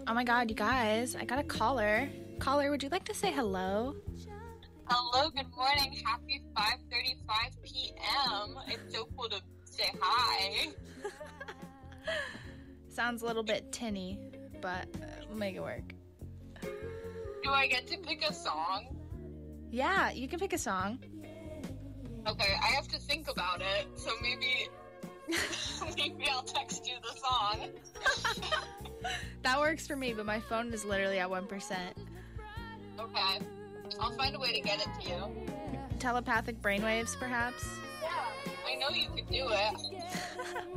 Oh my god, you guys, I got a caller. Caller, would you like to say hello? Hello, good morning. Happy 5:35 p.m. It's so cool to say hi. Sounds a little bit tinny, but we'll make it work. Do I get to pick a song? Yeah, you can pick a song. Okay, I have to think about it, so maybe I'll text you the song. That works for me, but my phone is literally at 1%. Okay, I'll find a way to get it to you. Telepathic brainwaves, perhaps? Yeah, I know you could do it.